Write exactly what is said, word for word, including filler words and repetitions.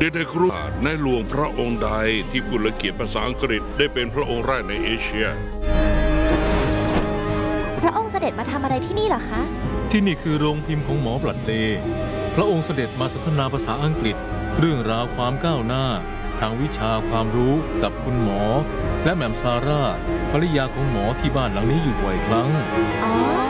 เด็กๆรู้ในหลวงพระองค์ใดที่พูดและเขียนภาษาอังกฤษได้เป็นพระองค์แรกในเอเชียพระองค์เสด็จมาทำอะไรที่นี่เหรอคะที่นี่คือโรงพิมพ์ของหมอบลัดเลย์พระองค์เสด็จมาสนทนาภาษาอังกฤษเรื่องราวความก้าวหน้าทางวิชาความรู้กับคุณหมอ และแหม่มซาร่าภรรยาของหมอที่บ้านหลังนี้อยู่บ่อยครั้งอ๋อ